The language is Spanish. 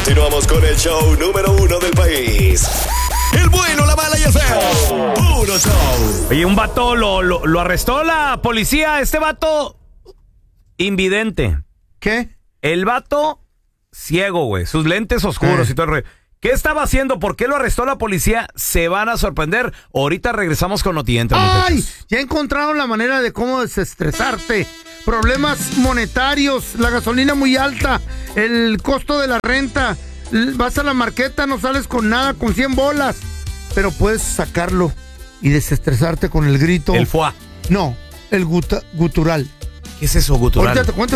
Continuamos con el show número 1 del país. El bueno, la mala y el feo. Puro show. Oye, un vato lo arrestó la policía. Este vato invidente. ¿Qué? El vato ciego, güey. Sus lentes oscuros y todo el rollo. ¿Qué estaba haciendo? ¿Por qué lo arrestó la policía? Se van a sorprender. Ahorita regresamos con Notiente. ¡Ay! Ya encontraron la manera de cómo desestresarte. Problemas monetarios, la gasolina muy alta, el costo de la renta. Vas a la marqueta, no sales con nada, con 100 bolas. Pero puedes sacarlo y desestresarte con el grito. El foie. No, el gutural. ¿Qué es eso, gutural? Ahorita te cuento